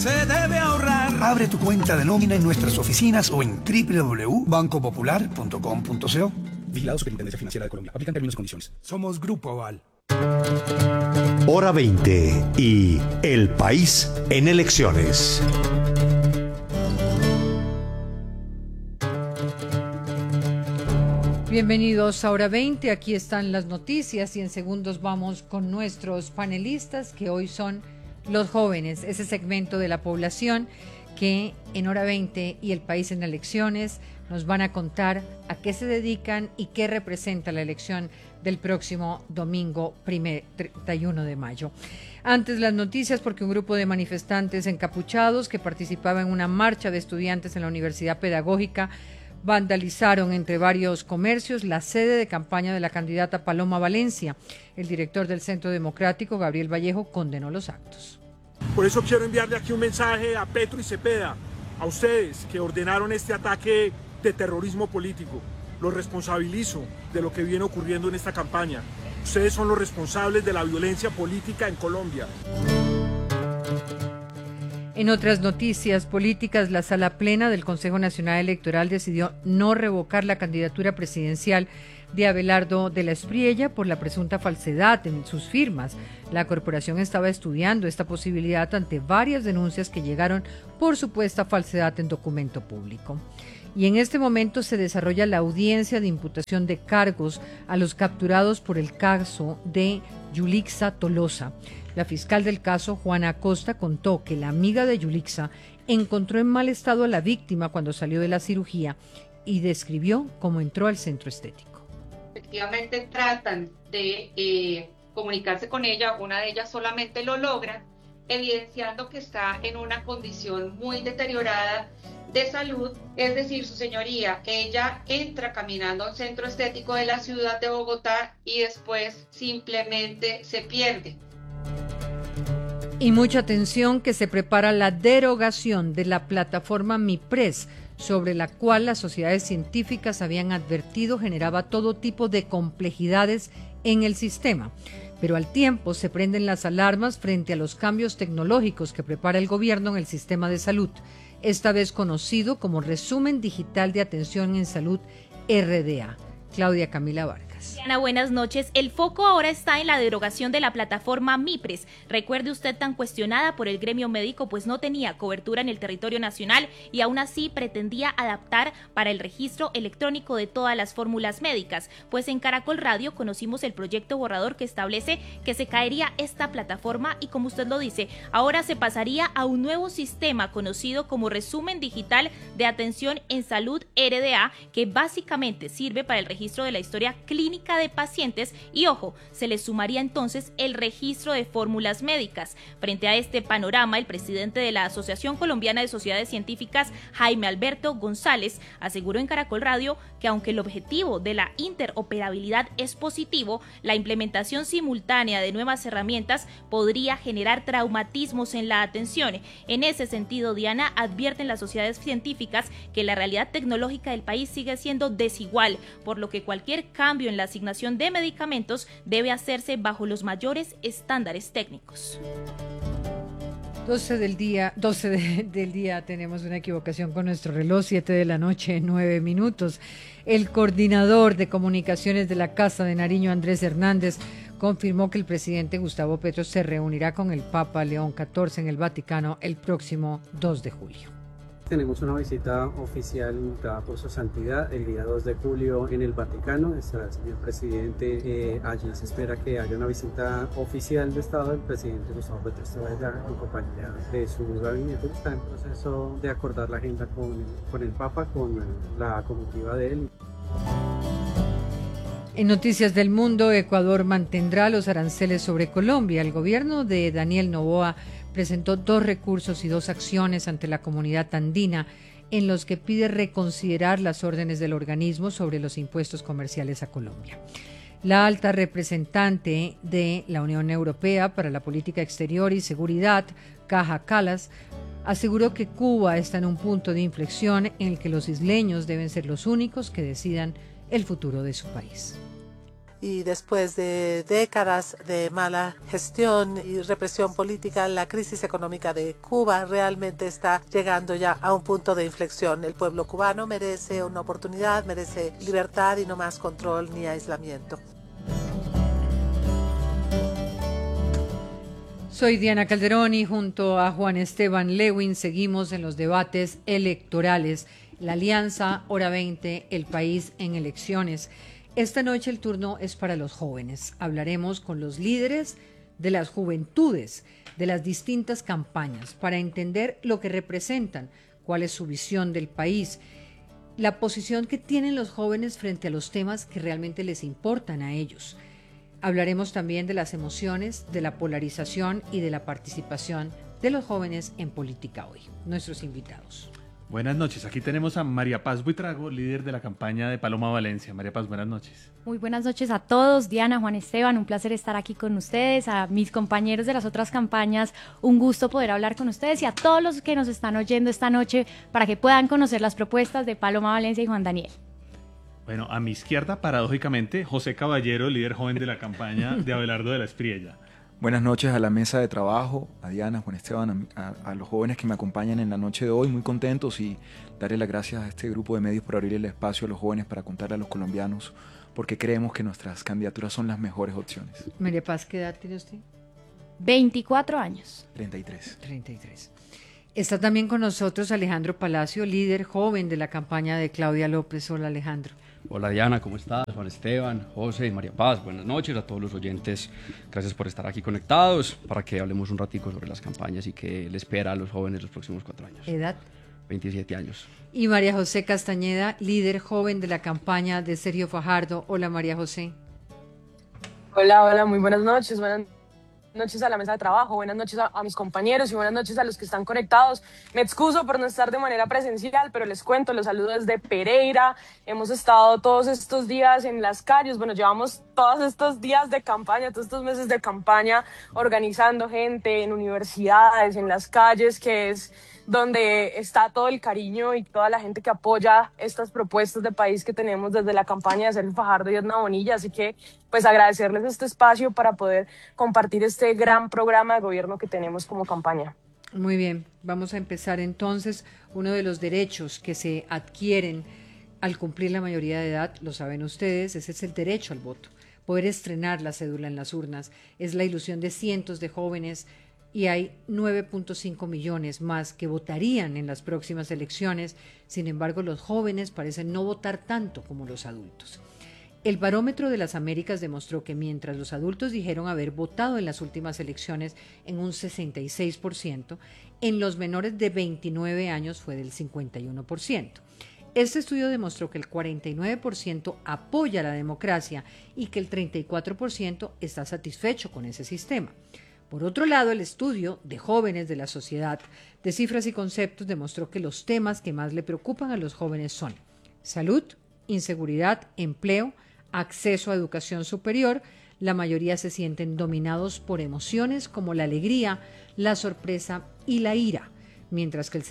se debe ahorrar. Abre tu cuenta de nómina en nuestras oficinas o en www.bancopopular.com.co. Vigilado Superintendencia Financiera de Colombia. Aplican términos y condiciones. Somos Grupo Aval. Hora 20 y El País en elecciones. Bienvenidos a Hora 20, aquí están las noticias y en segundos vamos con nuestros panelistas que hoy son los jóvenes, ese segmento de la población que en Hora 20 y El País en elecciones nos van a contar a qué se dedican y qué representa la elección del próximo domingo 31 de mayo. Antes las noticias, porque un grupo de manifestantes encapuchados que participaba en una marcha de estudiantes en la Universidad Pedagógica vandalizaron entre varios comercios la sede de campaña de la candidata Paloma Valencia. El director del Centro Democrático, Gabriel Vallejo, condenó los actos. Por eso quiero enviarle aquí un mensaje a Petro y Cepeda, a ustedes que ordenaron este ataque de terrorismo político. Los responsabilizo de lo que viene ocurriendo en esta campaña. Ustedes son los responsables de la violencia política en Colombia. En otras noticias políticas, la Sala Plena del Consejo Nacional Electoral decidió no revocar la candidatura presidencial de Abelardo de la Espriella por la presunta falsedad en sus firmas. La corporación estaba estudiando esta posibilidad ante varias denuncias que llegaron por supuesta falsedad en documento público. Y en este momento se desarrolla la audiencia de imputación de cargos a los capturados por el caso de Yulixa Tolosa. La fiscal del caso, Juana Acosta, contó que la amiga de Yulixa encontró en mal estado a la víctima cuando salió de la cirugía y describió cómo entró al centro estético. Efectivamente tratan de comunicarse con ella, una de ellas solamente lo logra, evidenciando que está en una condición muy deteriorada de salud, es decir, su señoría, ella entra caminando al centro estético de la ciudad de Bogotá y después simplemente se pierde. Y mucha atención que se prepara la derogación de la plataforma MIPRES, sobre la cual las sociedades científicas habían advertido generaba todo tipo de complejidades en el sistema. Pero al tiempo se prenden las alarmas frente a los cambios tecnológicos que prepara el gobierno en el sistema de salud, esta vez conocido como Resumen Digital de Atención en Salud, RDA. Claudia Camila Vargas. Diana, buenas noches. El foco ahora está en la derogación de la plataforma MIPRES. Recuerde usted, tan cuestionada por el gremio médico, pues no tenía cobertura en el territorio nacional y aún así pretendía adaptar para el registro electrónico de todas las fórmulas médicas. Pues en Caracol Radio conocimos el proyecto borrador que establece que se caería esta plataforma y, como usted lo dice, ahora se pasaría a un nuevo sistema conocido como Resumen Digital de Atención en Salud, RDA, que básicamente sirve para el registro de la historia clínica de pacientes y, ojo, se le sumaría entonces el registro de fórmulas médicas. Frente a este panorama, el presidente de la Asociación Colombiana de Sociedades Científicas, Jaime Alberto González, aseguró en Caracol Radio que aunque el objetivo de la interoperabilidad es positivo, la implementación simultánea de nuevas herramientas podría generar traumatismos en la atención. En ese sentido, Diana, advierten las sociedades científicas que la realidad tecnológica del país sigue siendo desigual, por lo que cualquier cambio en la asignación de medicamentos debe hacerse bajo los mayores estándares técnicos. 12 del día, tenemos una equivocación con nuestro reloj, 7 de la noche, 9 minutos. El coordinador de comunicaciones de la Casa de Nariño, Andrés Hernández, confirmó que el presidente Gustavo Petro se reunirá con el Papa León XIV en el Vaticano el próximo 2 de julio. Tenemos una visita oficial invitada por su santidad el día 2 de julio en el Vaticano. Estará el señor presidente allí. Se espera que haya una visita oficial de Estado del presidente Gustavo Petro. Estará en compañía de su gabinete. Está en proceso de acordar la agenda con el Papa, con la comitiva de él. En Noticias del Mundo, Ecuador mantendrá los aranceles sobre Colombia. El gobierno de Daniel Noboa presentó 2 recursos y 2 acciones ante la comunidad andina en los que pide reconsiderar las órdenes del organismo sobre los impuestos comerciales a Colombia. La alta representante de la Unión Europea para la Política Exterior y Seguridad, Kaja Kallas, aseguró que Cuba está en un punto de inflexión en el que los isleños deben ser los únicos que decidan el futuro de su país. y después de décadas de mala gestión y represión política, la crisis económica de Cuba realmente está llegando ya a un punto de inflexión. El pueblo cubano merece una oportunidad, merece libertad y no más control ni aislamiento. Soy Diana Calderón y junto a Juan Esteban Lewin seguimos en los debates electorales. La alianza Hora 20, el país en elecciones. Esta noche el turno es para los jóvenes. Hablaremos con los líderes de las juventudes, de las distintas campañas, para entender lo que representan, cuál es su visión del país, la posición que tienen los jóvenes frente a los temas que realmente les importan a ellos. Hablaremos también de las emociones, de la polarización y de la participación de los jóvenes en política hoy. Nuestros invitados. Buenas noches, aquí tenemos a María Paz Buitrago, líder de la campaña de Paloma Valencia. María Paz, buenas noches. Muy buenas noches a todos, Diana, Juan Esteban, un placer estar aquí con ustedes, a mis compañeros de las otras campañas, un gusto poder hablar con ustedes y a todos los que nos están oyendo esta noche para que puedan conocer las propuestas de Paloma Valencia y Juan Daniel. Bueno, a mi izquierda, paradójicamente, José Caballero, líder joven de la campaña de Abelardo de la Espriella. Buenas noches a la mesa de trabajo, a Diana, Juan Esteban, a los jóvenes que me acompañan en la noche de hoy, muy contentos, y darle las gracias a este grupo de medios por abrir el espacio a los jóvenes para contarle a los colombianos, porque creemos que nuestras candidaturas son las mejores opciones. María Paz, ¿qué edad tiene usted? 24 años. 33. 33. Está también con nosotros Alejandro Palacio, líder joven de la campaña de Claudia López. Hola, Alejandro. Hola Diana, ¿cómo estás? Juan Esteban, José y María Paz, buenas noches a todos los oyentes. Gracias por estar aquí conectados para que hablemos un ratico sobre las campañas y qué le espera a los jóvenes los próximos 4 años. ¿Edad? 27 años. Y María José Castañeda, líder joven de la campaña de Sergio Fajardo. Hola, María José. Hola, muy buenas noches. Buenas noches a la mesa de trabajo, buenas noches a mis compañeros y buenas noches a los que están conectados. Me excuso por no estar de manera presencial, pero les cuento, los saludo desde Pereira. Hemos estado todos estos días en las calles, llevamos todos estos días de campaña, todos estos meses de campaña organizando gente en universidades, en las calles, que es donde está todo el cariño y toda la gente que apoya estas propuestas de país que tenemos desde la campaña de Sergio Fajardo y Edna Bonilla. Así que, pues, agradecerles este espacio para poder compartir este gran programa de gobierno que tenemos como campaña. Muy bien, vamos a empezar entonces. Uno de los derechos que se adquieren al cumplir la mayoría de edad, lo saben ustedes, ese es el derecho al voto. Poder estrenar la cédula en las urnas es la ilusión de cientos de jóvenes y hay 9.5 millones más que votarían en las próximas elecciones. Sin embargo, los jóvenes parecen no votar tanto como los adultos. El Barómetro de las Américas demostró que mientras los adultos dijeron haber votado en las últimas elecciones en un 66%, en los menores de 29 años fue del 51%. Este estudio demostró que el 49% apoya la democracia y que el 34% está satisfecho con ese sistema. Por otro lado, el estudio de jóvenes de la sociedad de cifras y conceptos demostró que los temas que más le preocupan a los jóvenes son salud, inseguridad, empleo, acceso a educación superior. La mayoría se sienten dominados por emociones como la alegría, la sorpresa y la ira, mientras que el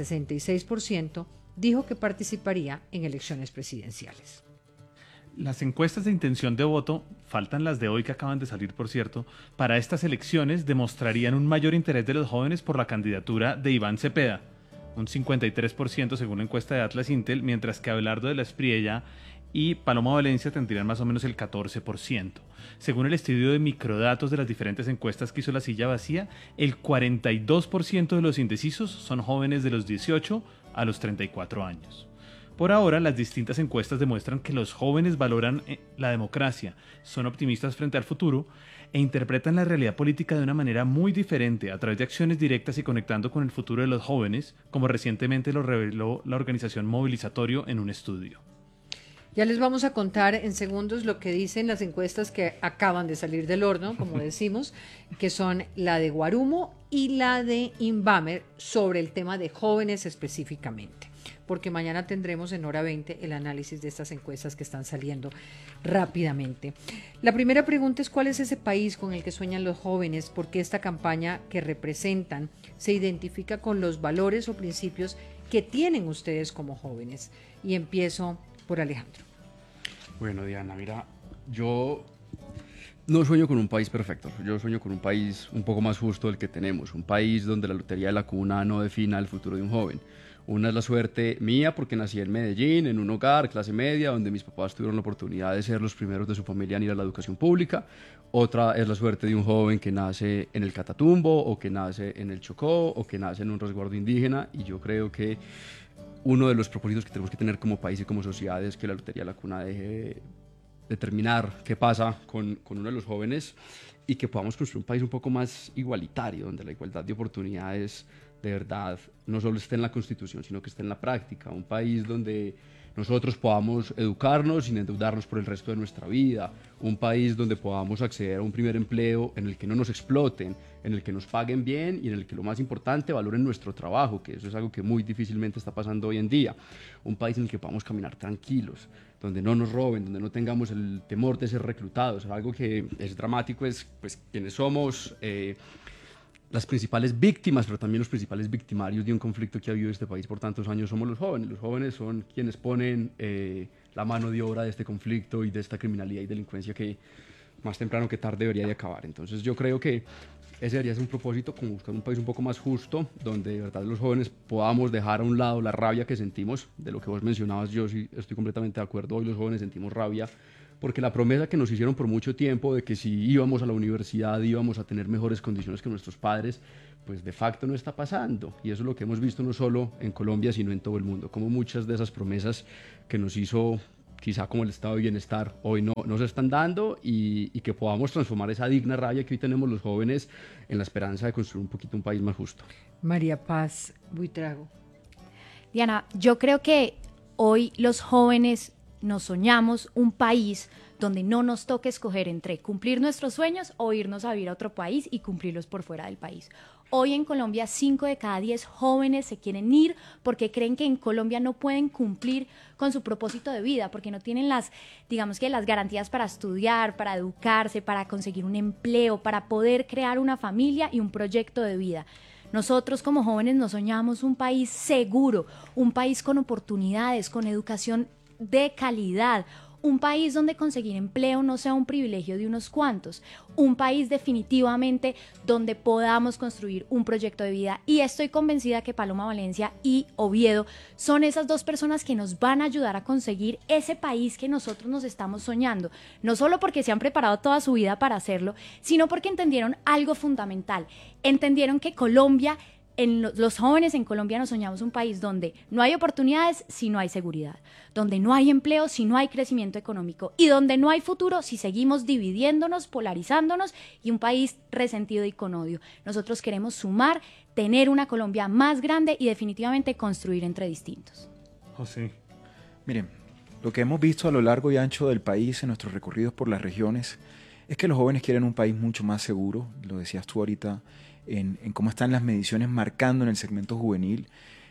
66% dijo que participaría en elecciones presidenciales. Las encuestas de intención de voto, faltan las de hoy que acaban de salir, por cierto, para estas elecciones demostrarían un mayor interés de los jóvenes por la candidatura de Iván Cepeda, un 53% según la encuesta de Atlas Intel, mientras que Abelardo de la Espriella y Paloma Valencia tendrían más o menos el 14%. Según el estudio de microdatos de las diferentes encuestas que hizo La Silla Vacía, el 42% de los indecisos son jóvenes de los 18 a los 34 años. Por ahora, las distintas encuestas demuestran que los jóvenes valoran la democracia, son optimistas frente al futuro e interpretan la realidad política de una manera muy diferente a través de acciones directas y conectando con el futuro de los jóvenes, como recientemente lo reveló la organización Movilizatorio en un estudio. Ya les vamos a contar en segundos lo que dicen las encuestas que acaban de salir del horno, como decimos, que son la de Guarumo y la de Inbamer sobre el tema de jóvenes específicamente, porque mañana tendremos en Hora 20 el análisis de estas encuestas que están saliendo rápidamente. La primera pregunta es: ¿cuál es ese país con el que sueñan los jóvenes? Porque esta campaña que representan se identifica con los valores o principios que tienen ustedes como jóvenes. Y empiezo por Alejandro. Bueno, Diana, mira, yo No sueño con un país perfecto, yo sueño con un país un poco más justo del que tenemos, un país donde la lotería de la cuna no defina el futuro de un joven. Una es la suerte mía porque nací en Medellín, en un hogar clase media, donde mis papás tuvieron la oportunidad de ser los primeros de su familia en ir a la educación pública. Otra es la suerte de un joven que nace en el Catatumbo, o que nace en el Chocó, o que nace en un resguardo indígena, y yo creo que uno de los propósitos que tenemos que tener como país y como sociedad es que la lotería de la cuna deje determinar qué pasa con uno de los jóvenes y que podamos construir un país un poco más igualitario, donde la igualdad de oportunidades de verdad no solo esté en la Constitución, sino que esté en la práctica. Un país donde nosotros podamos educarnos sin endeudarnos por el resto de nuestra vida. Un país donde podamos acceder a un primer empleo en el que no nos exploten, en el que nos paguen bien y en el que lo más importante valoren nuestro trabajo, que eso es algo que muy difícilmente está pasando hoy en día. Un país en el que podamos caminar tranquilos, donde no nos roben, donde no tengamos el temor de ser reclutados. Algo que es dramático es pues quienes somos las principales víctimas, pero también los principales victimarios de un conflicto que ha habido en este país por tantos años somos los jóvenes. Los jóvenes son quienes ponen la mano de obra de este conflicto y de esta criminalidad y delincuencia que más temprano que tarde debería de acabar. Entonces yo creo que ese debería ser un propósito, como buscar un país un poco más justo, donde de verdad los jóvenes podamos dejar a un lado la rabia que sentimos, de lo que vos mencionabas. Yo sí estoy completamente de acuerdo, hoy los jóvenes sentimos rabia porque la promesa que nos hicieron por mucho tiempo de que si íbamos a la universidad íbamos a tener mejores condiciones que nuestros padres, pues de facto no está pasando. Y eso es lo que hemos visto no solo en Colombia, sino en todo el mundo, como muchas de esas promesas que nos hizo quizá como el estado de bienestar hoy no se están dando, y que podamos transformar esa digna rabia que hoy tenemos los jóvenes en la esperanza de construir un poquito un país más justo. María Paz Buitrago. Diana, yo creo que hoy los jóvenes nos soñamos un país donde no nos toque escoger entre cumplir nuestros sueños o irnos a vivir a otro país y cumplirlos por fuera del país. Hoy en Colombia 5 de cada 10 jóvenes se quieren ir porque creen que en Colombia no pueden cumplir con su propósito de vida, porque no tienen las garantías para estudiar, para educarse, para conseguir un empleo, para poder crear una familia y un proyecto de vida. Nosotros como jóvenes nos soñamos un país seguro, un país con oportunidades, con educación de calidad, un país donde conseguir empleo no sea un privilegio de unos cuantos, un país definitivamente donde podamos construir un proyecto de vida. Y estoy convencida que Paloma Valencia y Oviedo son esas dos personas que nos van a ayudar a conseguir ese país que nosotros nos estamos soñando, no solo porque se han preparado toda su vida para hacerlo, sino porque entendieron algo fundamental, entendieron que Colombia, los jóvenes en Colombia nos soñamos un país donde no hay oportunidades si no hay seguridad, donde no hay empleo si no hay crecimiento económico, y donde no hay futuro si seguimos dividiéndonos, polarizándonos, y un país resentido y con odio. Nosotros queremos sumar, tener una Colombia más grande y definitivamente construir entre distintos. José. Miren, lo que hemos visto a lo largo y ancho del país en nuestros recorridos por las regiones es que los jóvenes quieren un país mucho más seguro. Lo decías tú ahorita, en cómo están las mediciones marcando en el segmento juvenil.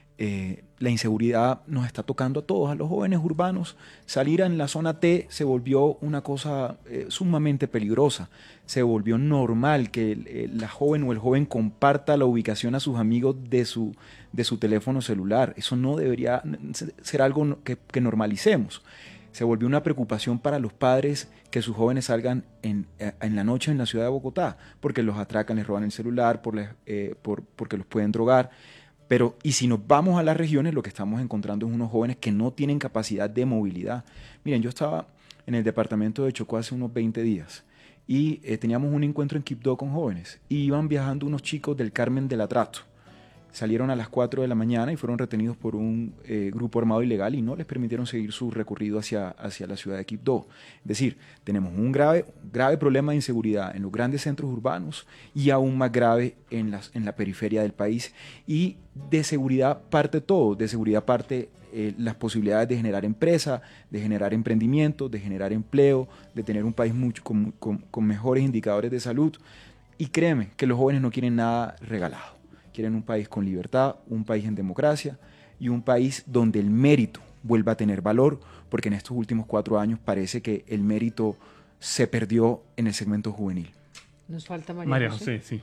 La inseguridad nos está tocando a todos, a los jóvenes urbanos. Salir en la zona T se volvió una cosa sumamente peligrosa. Se volvió normal que la joven o el joven comparta la ubicación a sus amigos de su teléfono celular. Eso no debería ser algo que normalicemos. Se volvió una preocupación para los padres que sus jóvenes salgan en la noche en la ciudad de Bogotá, porque los atracan, les roban el celular, porque los pueden drogar. Pero, y si nos vamos a las regiones, lo que estamos encontrando es unos jóvenes que no tienen capacidad de movilidad. Miren, yo estaba en el departamento de Chocó hace unos 20 días y teníamos un encuentro en Quibdó con jóvenes, y iban viajando unos chicos del Carmen del Atrato. Salieron a las 4 de la mañana y fueron retenidos por un grupo armado ilegal y no les permitieron seguir su recorrido hacia la ciudad de Quibdó. Es decir, tenemos un grave problema de inseguridad en los grandes centros urbanos y aún más grave en la periferia del país. Y de seguridad parte todo, de seguridad parte las posibilidades de generar empresa, de generar emprendimiento, de generar empleo, de tener un país con mejores indicadores de salud. Y créeme que los jóvenes no quieren nada regalado. Quieren un país con libertad, un país en democracia y un país donde el mérito vuelva a tener valor, porque en estos últimos 4 años parece que el mérito se perdió en el segmento juvenil. Nos falta María José, sí.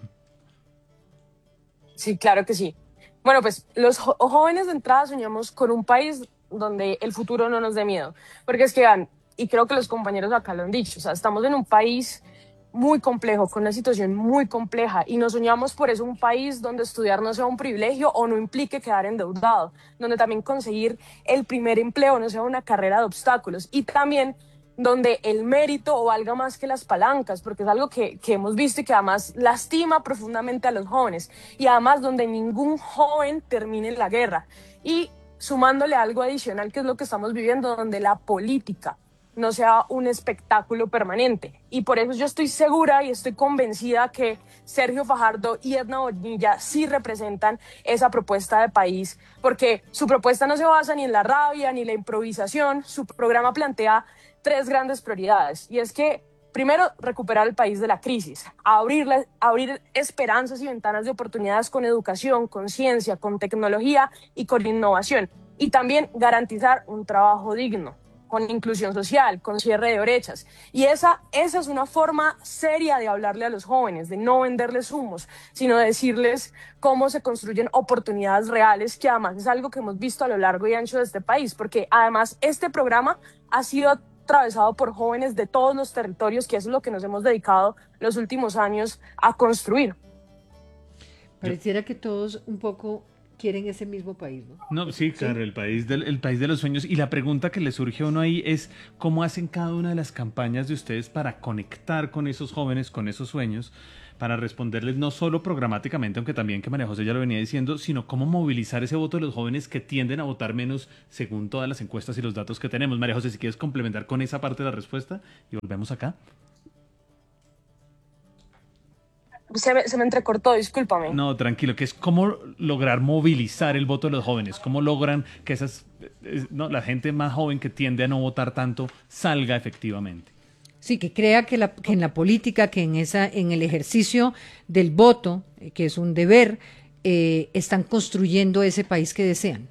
Sí, claro que sí. Bueno, pues los jóvenes de entrada soñamos con un país donde el futuro no nos dé miedo, porque es que, y creo que los compañeros acá lo han dicho, o sea, estamos en un país muy complejo, con una situación muy compleja, y nos soñamos por eso un país donde estudiar no sea un privilegio o no implique quedar endeudado, donde también conseguir el primer empleo no sea una carrera de obstáculos, y también donde el mérito valga más que las palancas, porque es algo que hemos visto y que además lastima profundamente a los jóvenes, y además donde ningún joven termine en la guerra. Y sumándole algo adicional, que es lo que estamos viviendo, donde la política no sea un espectáculo permanente. Y por eso yo estoy segura y estoy convencida que Sergio Fajardo y Edna Bonilla sí representan esa propuesta de país, porque su propuesta no se basa ni en la rabia ni en la improvisación. Su programa plantea 3 grandes prioridades, y es que primero, recuperar el país de la crisis, abrir esperanzas y ventanas de oportunidades con educación, con ciencia, con tecnología y con innovación, y también garantizar un trabajo digno, con inclusión social, con cierre de brechas. Y esa es una forma seria de hablarle a los jóvenes, de no venderles humos, sino de decirles cómo se construyen oportunidades reales, que además es algo que hemos visto a lo largo y ancho de este país, porque además este programa ha sido atravesado por jóvenes de todos los territorios, que eso es lo que nos hemos dedicado los últimos años a construir. Pareciera que todos un poco quieren ese mismo país, ¿no? No, sí, claro, el país de los sueños. Y la pregunta que le surge a uno ahí es ¿cómo hacen cada una de las campañas de ustedes para conectar con esos jóvenes, con esos sueños, para responderles no solo programáticamente, aunque también, que María José ya lo venía diciendo, sino cómo movilizar ese voto de los jóvenes que tienden a votar menos según todas las encuestas y los datos que tenemos? María José, si quieres complementar con esa parte de la respuesta y volvemos acá. Se me entrecortó, discúlpame. No, tranquilo, que es cómo lograr movilizar el voto de los jóvenes, cómo logran que la gente más joven que tiende a no votar tanto salga efectivamente. Sí, que crea que en la política, que en el ejercicio del voto, que es un deber, están construyendo ese país que desean.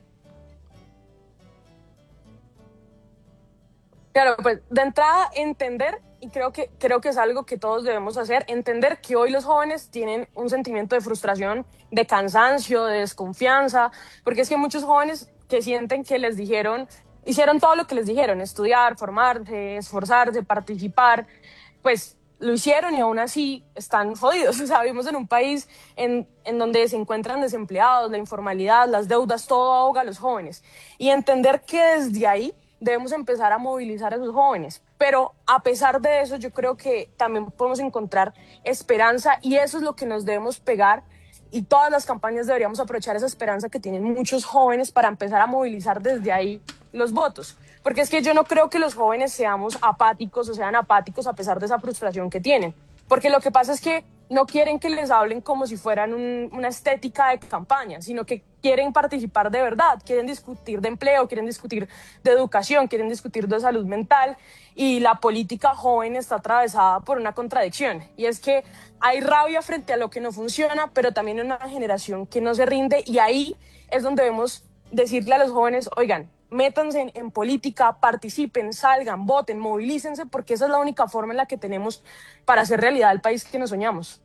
Claro, pues de entrada entender, y creo que es algo que todos debemos hacer, entender que hoy los jóvenes tienen un sentimiento de frustración, de cansancio, de desconfianza, porque es que muchos jóvenes que sienten que hicieron todo lo que les dijeron, estudiar, formarse, esforzarse, participar, pues lo hicieron y aún así están jodidos. O sea, vivimos en un país en donde se encuentran desempleados, la informalidad, las deudas, todo ahoga a los jóvenes. Y entender que desde ahí debemos empezar a movilizar a esos jóvenes. Pero a pesar de eso, yo creo que también podemos encontrar esperanza, y eso es lo que nos debemos pegar, y todas las campañas deberíamos aprovechar esa esperanza que tienen muchos jóvenes para empezar a movilizar desde ahí los votos. Porque es que yo no creo que los jóvenes seamos apáticos o sean apáticos a pesar de esa frustración que tienen. Porque lo que pasa es que no quieren que les hablen como si fueran una estética de campaña, sino que quieren participar de verdad, quieren discutir de empleo, quieren discutir de educación, quieren discutir de salud mental, y la política joven está atravesada por una contradicción, y es que hay rabia frente a lo que no funciona, pero también una generación que no se rinde, y ahí es donde debemos decirle a los jóvenes, oigan, métanse en política, participen, salgan, voten, movilícense, porque esa es la única forma en la que tenemos para hacer realidad el país que nos soñamos.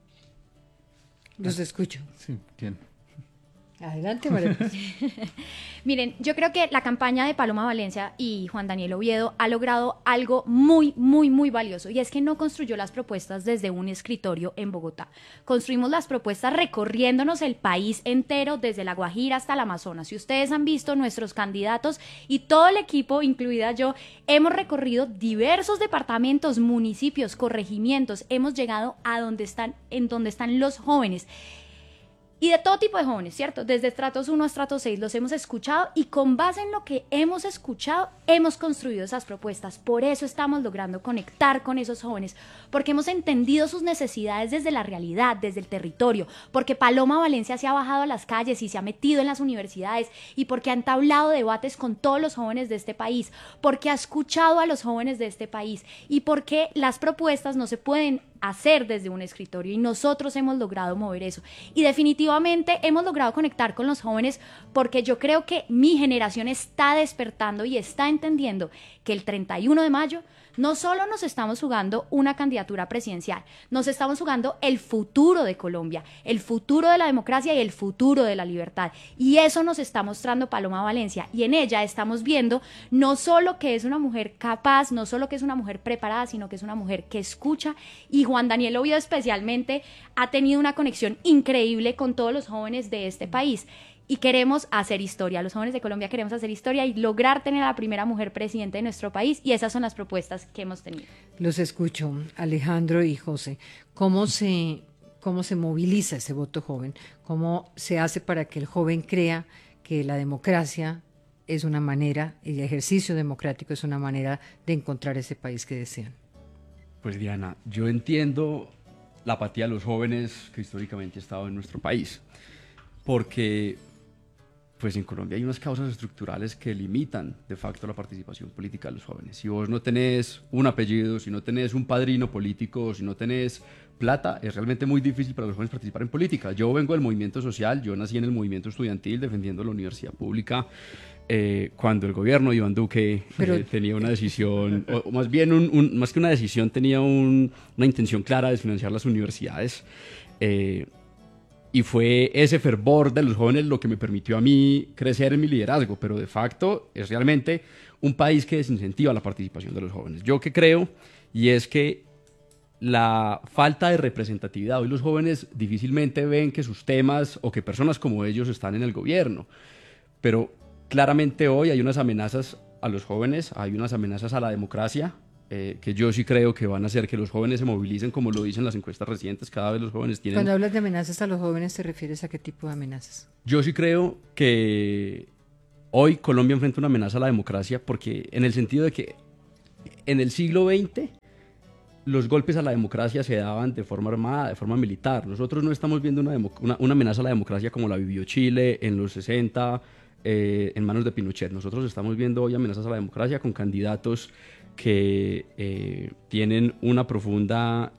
Los escucho. Sí, bien. Adelante, María. Miren, yo creo que la campaña de Paloma Valencia y Juan Daniel Oviedo ha logrado algo muy, muy, muy valioso, y es que no construyó las propuestas desde un escritorio en Bogotá. Construimos las propuestas recorriéndonos el país entero, desde La Guajira hasta el Amazonas. Si ustedes han visto, nuestros candidatos y todo el equipo, incluida yo, hemos recorrido diversos departamentos, municipios, corregimientos. Hemos llegado a donde están los jóvenes. Y de todo tipo de jóvenes, ¿cierto? Desde estratos 1 a estratos 6 los hemos escuchado, y con base en lo que hemos escuchado hemos construido esas propuestas. Por eso estamos logrando conectar con esos jóvenes, porque hemos entendido sus necesidades desde la realidad, desde el territorio, porque Paloma Valencia se ha bajado a las calles y se ha metido en las universidades, y porque ha entablado debates con todos los jóvenes de este país, porque ha escuchado a los jóvenes de este país, y porque las propuestas no se pueden hacer desde un escritorio, y nosotros hemos logrado mover eso, y definitivamente hemos logrado conectar con los jóvenes, porque yo creo que mi generación está despertando y está entendiendo que el 31 de mayo no solo nos estamos jugando una candidatura presidencial, nos estamos jugando el futuro de Colombia, el futuro de la democracia y el futuro de la libertad, y eso nos está mostrando Paloma Valencia, y en ella estamos viendo no solo que es una mujer capaz, no solo que es una mujer preparada, sino que es una mujer que escucha y Juan Daniel Oviedo especialmente ha tenido una conexión increíble con todos los jóvenes de este país. Y queremos hacer historia, los jóvenes de Colombia queremos hacer historia y lograr tener a la primera mujer presidente de nuestro país, y esas son las propuestas que hemos tenido. Los escucho, Alejandro y José. ¿Cómo se moviliza ese voto joven? ¿Cómo se hace para que el joven crea que la democracia es una manera, el ejercicio democrático es una manera de encontrar ese país que desean? Pues Diana, yo entiendo la apatía de los jóvenes que históricamente ha estado en nuestro país, porque pues en Colombia hay unas causas estructurales que limitan de facto la participación política de los jóvenes. Si vos no tenés un apellido, si no tenés un padrino político, si no tenés plata, es realmente muy difícil para los jóvenes participar en política. Yo vengo del movimiento social, yo nací en el movimiento estudiantil defendiendo la universidad pública, cuando el gobierno de Iván Duque tenía una decisión, o más bien, más que una decisión, tenía una intención clara de financiar las universidades. Y fue ese fervor de los jóvenes lo que me permitió a mí crecer en mi liderazgo, pero de facto es realmente un país que desincentiva la participación de los jóvenes. Yo que creo, y es que la falta de representatividad, hoy los jóvenes difícilmente ven que sus temas o que personas como ellos están en el gobierno, pero claramente hoy hay unas amenazas a los jóvenes, hay unas amenazas a la democracia, que yo sí creo que van a hacer que los jóvenes se movilicen, como lo dicen las encuestas recientes. Cada vez los jóvenes tienen... Cuando hablas de amenazas a los jóvenes, ¿te refieres a qué tipo de amenazas? Yo sí creo que hoy Colombia enfrenta una amenaza a la democracia, porque en el sentido de que en el siglo XX los golpes a la democracia se daban de forma armada, de forma militar. Nosotros no estamos viendo una amenaza a la democracia como la vivió Chile en los 60, en manos de Pinochet. Nosotros estamos viendo hoy amenazas a la democracia con candidatos que tienen una profunda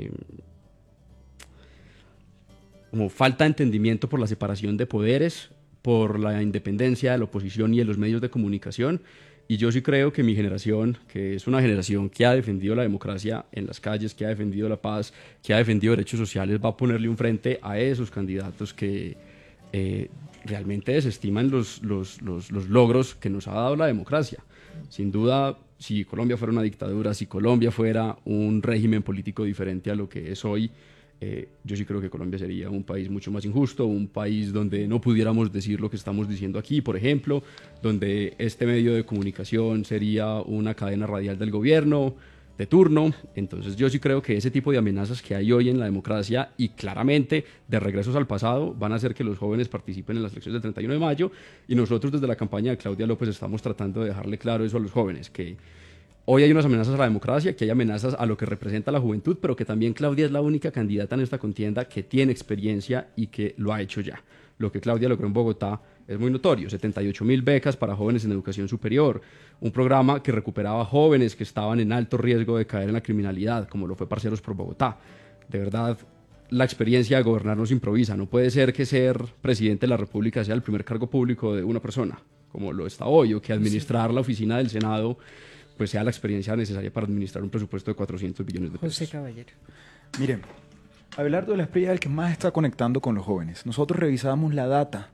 como falta de entendimiento por la separación de poderes, por la independencia de la oposición y de los medios de comunicación. Y yo sí creo que mi generación, que es una generación que ha defendido la democracia en las calles, que ha defendido la paz, que ha defendido derechos sociales, va a ponerle un frente a esos candidatos que realmente desestiman los logros que nos ha dado la democracia. Sin duda, si Colombia fuera una dictadura, si Colombia fuera un régimen político diferente a lo que es hoy, yo sí creo que Colombia sería un país mucho más injusto, un país donde no pudiéramos decir lo que estamos diciendo aquí, por ejemplo, donde este medio de comunicación sería una cadena radial del gobierno de turno. Entonces yo sí creo que ese tipo de amenazas que hay hoy en la democracia y claramente de regresos al pasado van a hacer que los jóvenes participen en las elecciones del 31 de mayo, y nosotros desde la campaña de Claudia López estamos tratando de dejarle claro eso a los jóvenes, que hoy hay unas amenazas a la democracia, que hay amenazas a lo que representa la juventud, pero que también Claudia es la única candidata en esta contienda que tiene experiencia y que lo ha hecho ya. Lo que Claudia logró en Bogotá es muy notorio: 78.000 becas para jóvenes en educación superior, un programa que recuperaba jóvenes que estaban en alto riesgo de caer en la criminalidad, como lo fue Parceros por Bogotá. De verdad, la experiencia de gobernar no se improvisa. No puede ser que ser presidente de la República sea el primer cargo público de una persona, como lo está hoy, o que administrar la oficina del Senado pues sea la experiencia necesaria para administrar un presupuesto de 400 billones de pesos. José Caballero. Miren, Abelardo de la Espriella es el que más está conectando con los jóvenes. Nosotros revisábamos la data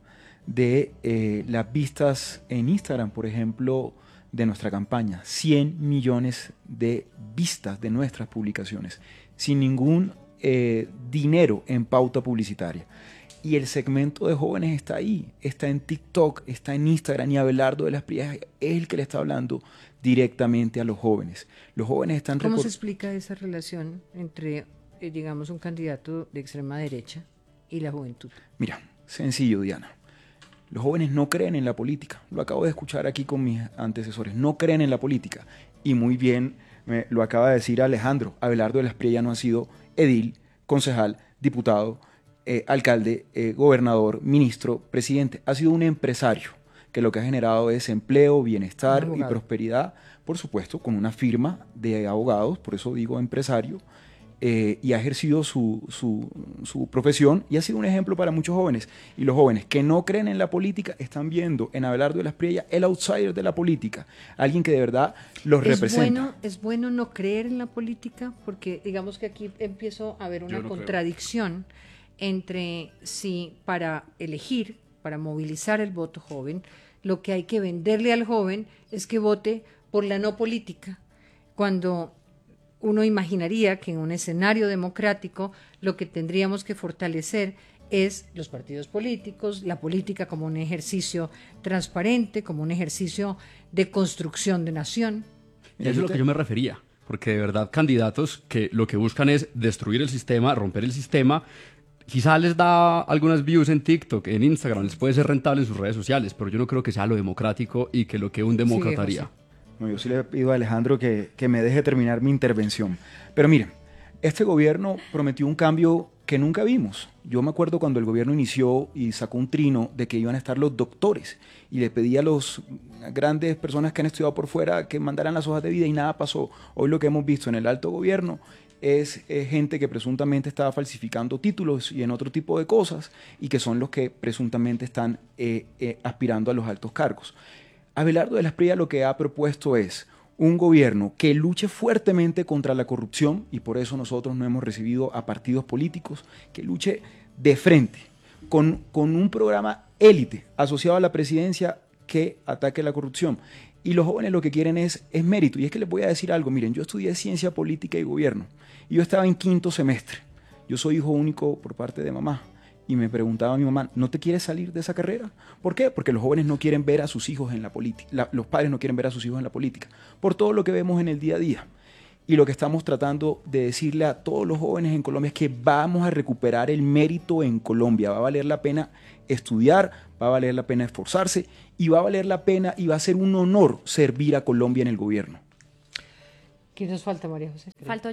de las vistas en Instagram, por ejemplo, de nuestra campaña. 100 millones de vistas de nuestras publicaciones, sin ningún dinero en pauta publicitaria. Y el segmento de jóvenes está ahí, está en TikTok, está en Instagram, y Abelardo de la Espriella es el que le está hablando directamente a los jóvenes. Los jóvenes están... ¿Cómo se explica esa relación entre, digamos, un candidato de extrema derecha y la juventud? Mira, sencillo, Diana. Los jóvenes no creen en la política. Lo acabo de escuchar aquí con mis antecesores. No creen en la política. Y muy bien lo acaba de decir Alejandro. Abelardo de la Espriella no ha sido edil, concejal, diputado, alcalde, gobernador, ministro, presidente. Ha sido un empresario que lo que ha generado es empleo, bienestar y prosperidad, por supuesto, con una firma de abogados, por eso digo empresario, y ha ejercido su profesión y ha sido un ejemplo para muchos jóvenes. Y los jóvenes que no creen en la política están viendo en Abelardo de la Espriella el outsider de la política, alguien que de verdad los representa. Es bueno no creer en la política, porque digamos que aquí empiezo a ver una contradicción entre si para elegir, para movilizar el voto joven, lo que hay que venderle al joven es que vote por la no política, cuando uno imaginaría que en un escenario democrático lo que tendríamos que fortalecer es los partidos políticos, la política como un ejercicio transparente, como un ejercicio de construcción de nación. Eso es lo que yo me refería, porque de verdad candidatos que lo que buscan es destruir el sistema, romper el sistema, quizá les da algunas views en TikTok, en Instagram, les puede ser rentable en sus redes sociales, pero yo no creo que sea lo democrático y que lo que un demócrata haría. No, yo sí le pido a Alejandro que me deje terminar mi intervención. Pero miren, este gobierno prometió un cambio que nunca vimos. Yo me acuerdo cuando el gobierno inició y sacó un trino de que iban a estar los doctores y le pedía a las grandes personas que han estudiado por fuera que mandaran las hojas de vida y nada pasó. Hoy lo que hemos visto en el alto gobierno es gente que presuntamente estaba falsificando títulos y en otro tipo de cosas y que son los que presuntamente están aspirando a los altos cargos. Abelardo de la Espriella lo que ha propuesto es un gobierno que luche fuertemente contra la corrupción, y por eso nosotros no hemos recibido a partidos políticos, que luche de frente, con un programa élite asociado a la presidencia que ataque la corrupción. Y los jóvenes lo que quieren es mérito. Y es que les voy a decir algo, miren, yo estudié Ciencia Política y Gobierno, y yo estaba en 5º semestre. Yo soy hijo único por parte de mamá. Y me preguntaba a mi mamá, ¿no te quieres salir de esa carrera? ¿Por qué? Porque los jóvenes no quieren ver a sus hijos en la política, los padres no quieren ver a sus hijos en la política, por todo lo que vemos en el día a día. Y lo que estamos tratando de decirle a todos los jóvenes en Colombia es que vamos a recuperar el mérito en Colombia. Va a valer la pena estudiar, va a valer la pena esforzarse y va a valer la pena y va a ser un honor servir a Colombia en el gobierno. ¿Qué nos falta, María José? Faltó...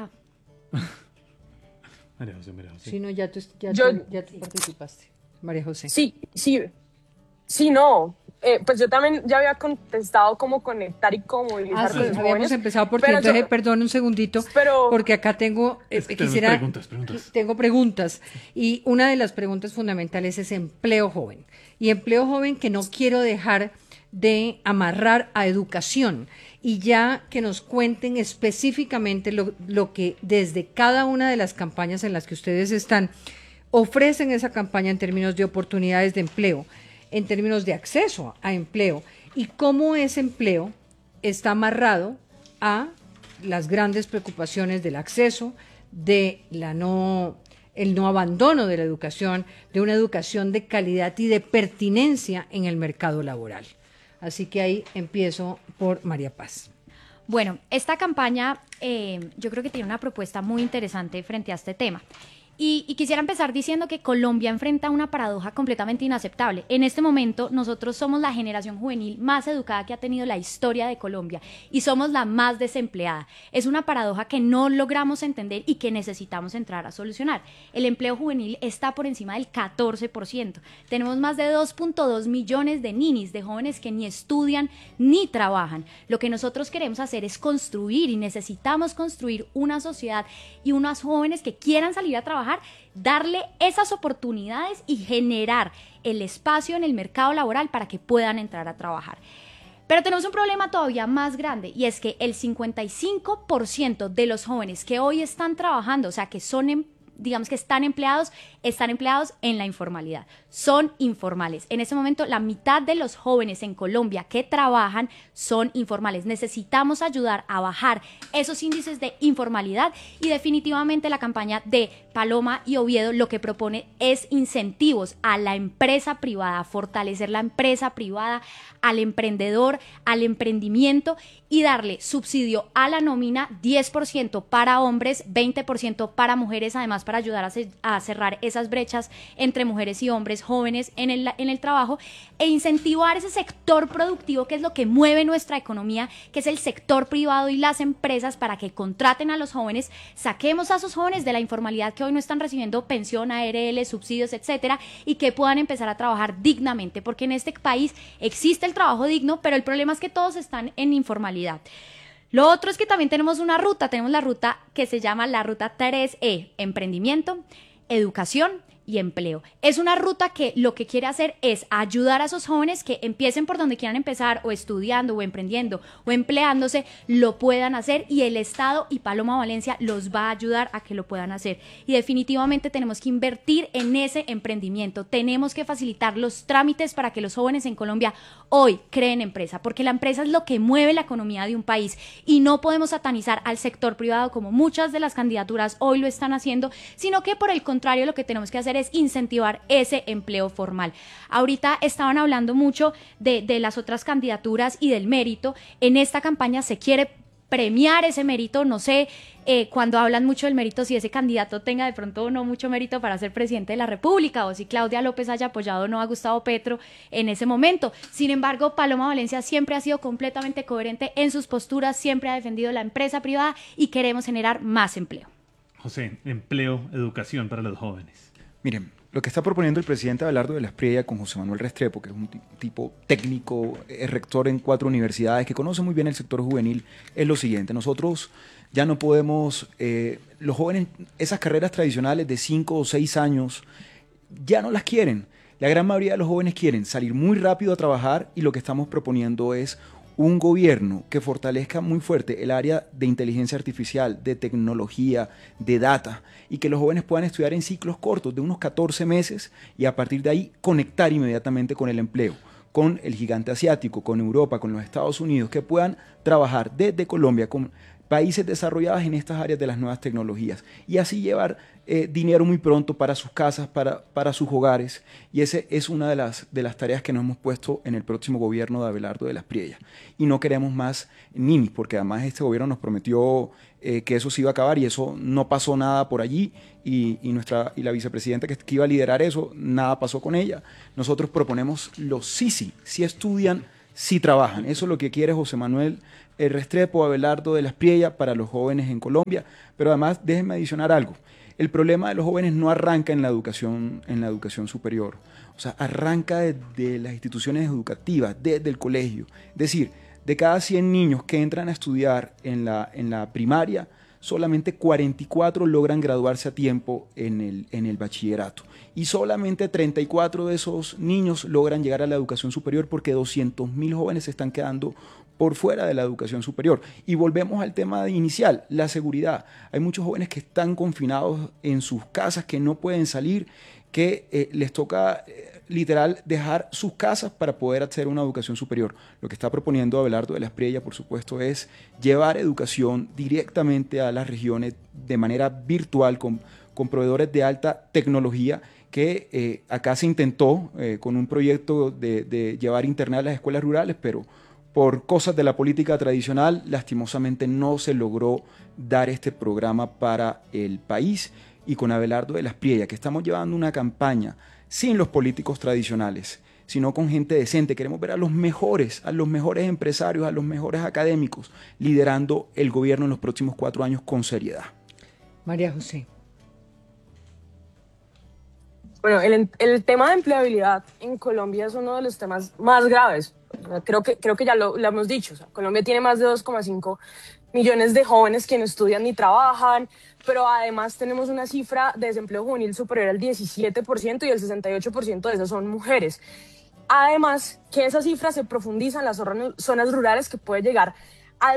María José. Sí, no, ya tú participaste. María José. Sí, no. Pues yo también ya había contestado cómo conectar y cómo movilizar sí, con los habíamos jóvenes, empezado por ti, entonces, perdón un segundito, porque acá tengo, tengo preguntas, y una de las preguntas fundamentales es empleo joven, y empleo joven que no quiero dejar de amarrar a educación, y ya que nos cuenten específicamente lo que desde cada una de las campañas en las que ustedes están, ofrecen esa campaña en términos de oportunidades de empleo, en términos de acceso a empleo, y cómo ese empleo está amarrado a las grandes preocupaciones del acceso, de el no abandono de la educación, de una educación de calidad y de pertinencia en el mercado laboral. Así que ahí empiezo por María Paz. Bueno, esta campaña yo creo que tiene una propuesta muy interesante frente a este tema. Y quisiera empezar diciendo que Colombia enfrenta una paradoja completamente inaceptable. En este momento nosotros somos la generación juvenil más educada que ha tenido la historia de Colombia y somos la más desempleada. Es una paradoja que no logramos entender y que necesitamos entrar a solucionar. El empleo juvenil está por encima del 14%. Tenemos más de 2.2 millones de ninis, de jóvenes que ni estudian ni trabajan. Lo que nosotros queremos hacer es construir y necesitamos construir una sociedad y unos jóvenes que quieran salir a trabajar, darle esas oportunidades y generar el espacio en el mercado laboral para que puedan entrar a trabajar. Pero tenemos un problema todavía más grande y es que el 55% de los jóvenes que hoy están trabajando, o sea, que son digamos que están empleados en la informalidad, son informales. En este momento la mitad de los jóvenes en Colombia que trabajan son informales. Necesitamos ayudar a bajar esos índices de informalidad y definitivamente la campaña de Paloma y Oviedo lo que propone es incentivos a la empresa privada, a fortalecer la empresa privada, al emprendedor, al emprendimiento y darle subsidio a la nómina, 10% para hombres, 20% para mujeres, además para ayudar a cerrar esas brechas entre mujeres y hombres jóvenes en el trabajo e incentivar ese sector productivo que es lo que mueve nuestra economía, que es el sector privado y las empresas para que contraten a los jóvenes, saquemos a esos jóvenes de la informalidad que hoy no están recibiendo pensión, ARL, subsidios, etcétera, y que puedan empezar a trabajar dignamente, porque en este país existe el trabajo digno, pero el problema es que todos están en informalidad. Lo otro es que también tenemos la ruta que se llama la ruta 3E, emprendimiento, educación y empleo. Es una ruta que lo que quiere hacer es ayudar a esos jóvenes que empiecen por donde quieran empezar, o estudiando, o emprendiendo, o empleándose, lo puedan hacer, y el Estado y Paloma Valencia los va a ayudar a que lo puedan hacer. Y definitivamente tenemos que invertir en ese emprendimiento, tenemos que facilitar los trámites para que los jóvenes en Colombia hoy creen empresa, porque la empresa es lo que mueve la economía de un país, y no podemos satanizar al sector privado como muchas de las candidaturas hoy lo están haciendo, sino que por el contrario lo que tenemos que hacer es incentivar ese empleo formal. Ahorita estaban hablando mucho de las otras candidaturas y del mérito. En esta campaña se quiere premiar ese mérito. No sé, cuando hablan mucho del mérito, si ese candidato tenga de pronto no mucho mérito para ser presidente de la República, o si Claudia López haya apoyado o no a Gustavo Petro en ese momento. Sin embargo, Paloma Valencia siempre ha sido completamente coherente en sus posturas, siempre ha defendido la empresa privada, y queremos generar más empleo. José, empleo, educación para los jóvenes. Miren, lo que está proponiendo el presidente Abelardo de la Espriella con José Manuel Restrepo, que es un tipo técnico, es rector en 4 universidades, que conoce muy bien el sector juvenil, es lo siguiente. Nosotros ya no podemos, los jóvenes, esas carreras tradicionales de 5 o 6 años, ya no las quieren. La gran mayoría de los jóvenes quieren salir muy rápido a trabajar, y lo que estamos proponiendo es un gobierno que fortalezca muy fuerte el área de inteligencia artificial, de tecnología, de data, y que los jóvenes puedan estudiar en ciclos cortos de unos 14 meses, y a partir de ahí conectar inmediatamente con el empleo, con el gigante asiático, con Europa, con los Estados Unidos, que puedan trabajar desde Colombia con países desarrollados en estas áreas de las nuevas tecnologías, y así llevar dinero muy pronto para sus casas, para sus hogares. Y esa es una de las tareas que nos hemos puesto en el próximo gobierno de Abelardo de la Espriella. Y no queremos más ninis, porque además este gobierno nos prometió que eso se iba a acabar, y eso no pasó nada por allí, y la vicepresidenta que iba a liderar eso, nada pasó con ella. Nosotros proponemos los sí estudian, sí trabajan. Eso es lo que quiere José Manuel Restrepo, Abelardo de la Espriella para los jóvenes en Colombia. Pero además, déjenme adicionar algo. El problema de los jóvenes no arranca en la educación superior. O sea, arranca desde las instituciones educativas, desde el colegio. Es decir, de cada 100 niños que entran a estudiar en la primaria, solamente 44 logran graduarse a tiempo en el bachillerato. Y solamente 34 de esos niños logran llegar a la educación superior, porque 200.000 jóvenes se están quedando por fuera de la educación superior. Y volvemos al tema inicial, la seguridad. Hay muchos jóvenes que están confinados en sus casas, que no pueden salir, que les toca literal dejar sus casas para poder acceder a una educación superior. Lo que está proponiendo Abelardo de la Espriella, por supuesto, es llevar educación directamente a las regiones de manera virtual, con proveedores de alta tecnología, que acá se intentó con un proyecto de llevar internet a las escuelas rurales, pero por cosas de la política tradicional, lastimosamente no se logró dar este programa para el país. Y con Abelardo de la Espriella, que estamos llevando una campaña sin los políticos tradicionales, sino con gente decente. Queremos ver a los mejores empresarios, a los mejores académicos, liderando el gobierno en los próximos 4 años con seriedad. María José. Bueno, el tema de empleabilidad en Colombia es uno de los temas más graves. Creo que ya lo hemos dicho. O sea, Colombia tiene más de 2,5 millones de jóvenes que no estudian ni trabajan, pero además tenemos una cifra de desempleo juvenil superior al 17%, y el 68% de esas son mujeres. Además, que esa cifra se profundiza en las zonas rurales, que puede llegar al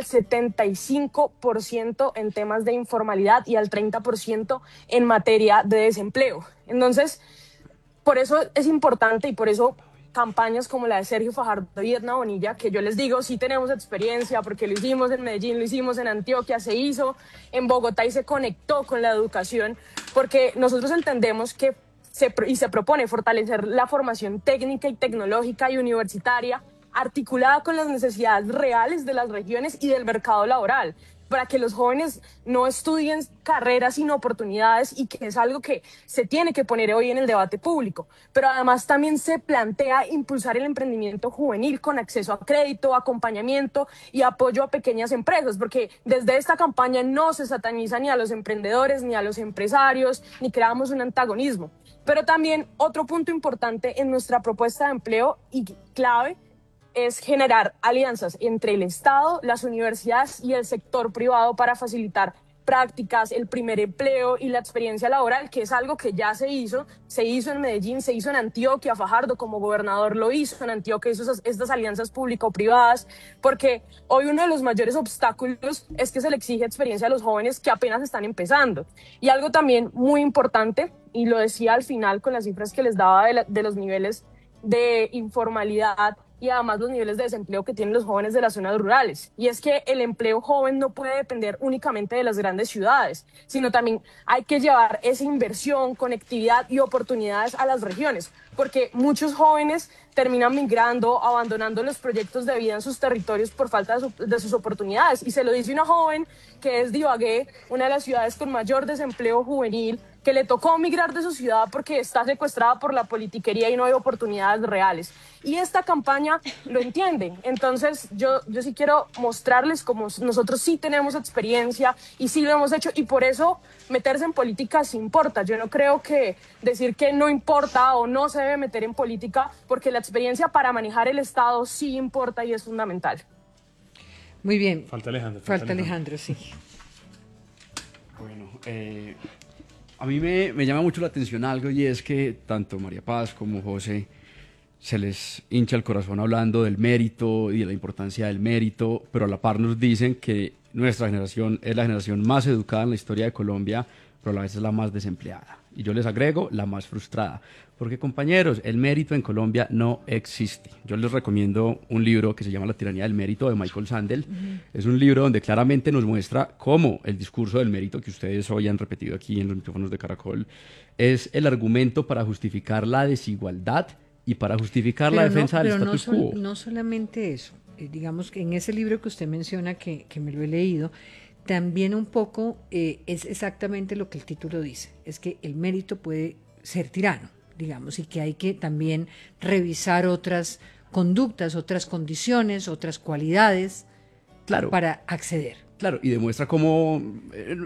75% en temas de informalidad y al 30% en materia de desempleo. Entonces, por eso es importante, y por eso campañas como la de Sergio Fajardo y Edna Bonilla, que yo les digo, sí tenemos experiencia, porque lo hicimos en Medellín, lo hicimos en Antioquia, se hizo en Bogotá y se conectó con la educación, porque nosotros entendemos que se propone fortalecer la formación técnica y tecnológica y universitaria, articulada con las necesidades reales de las regiones y del mercado laboral, para que los jóvenes no estudien carreras sin oportunidades, y que es algo que se tiene que poner hoy en el debate público. Pero además también se plantea impulsar el emprendimiento juvenil con acceso a crédito, acompañamiento y apoyo a pequeñas empresas, porque desde esta campaña no se sataniza ni a los emprendedores ni a los empresarios, ni creamos un antagonismo. Pero también otro punto importante en nuestra propuesta de empleo y clave es generar alianzas entre el Estado, las universidades y el sector privado para facilitar prácticas, el primer empleo y la experiencia laboral, que es algo que ya se hizo en Medellín, se hizo en Antioquia, Fajardo como gobernador lo hizo, en Antioquia hizo estas alianzas público-privadas, porque hoy uno de los mayores obstáculos es que se le exige experiencia a los jóvenes que apenas están empezando. Y algo también muy importante, y lo decía al final con las cifras que les daba de los niveles de informalidad y además los niveles de desempleo que tienen los jóvenes de las zonas rurales. Y es que el empleo joven no puede depender únicamente de las grandes ciudades, sino también hay que llevar esa inversión, conectividad y oportunidades a las regiones, porque muchos jóvenes terminan migrando, abandonando los proyectos de vida en sus territorios por falta de sus oportunidades. Y se lo dice una joven que es de Ibagué, una de las ciudades con mayor desempleo juvenil, que le tocó migrar de su ciudad porque está secuestrada por la politiquería y no hay oportunidades reales. Y esta campaña lo entiende. Entonces yo sí quiero mostrarles cómo nosotros sí tenemos experiencia y sí lo hemos hecho, y por eso meterse en política sí importa. Yo no creo que decir que no importa o no se debe meter en política, porque la experiencia para manejar el Estado sí importa y es fundamental. Muy bien. Falta Alejandro. Falta Alejandro, sí. Bueno, a mí me llama mucho la atención algo, y es que tanto María Paz como José se les hincha el corazón hablando del mérito y de la importancia del mérito, pero a la par nos dicen que nuestra generación es la generación más educada en la historia de Colombia, pero a la vez es la más desempleada. Y yo les agrego, la más frustrada. Porque, compañeros, el mérito en Colombia no existe. Yo les recomiendo un libro que se llama La tiranía del mérito, de Michael Sandel. Es un libro donde claramente nos muestra cómo el discurso del mérito, que ustedes hoy han repetido aquí en los micrófonos de Caracol, es el argumento para justificar la desigualdad y para justificar la defensa del status quo. No solamente eso. Digamos que en ese libro que usted menciona, que me lo he leído, también un poco es exactamente lo que el título dice, es que el mérito puede ser tirano, digamos, y que hay que también revisar otras conductas, otras condiciones, otras cualidades, claro, para acceder. Claro, y demuestra cómo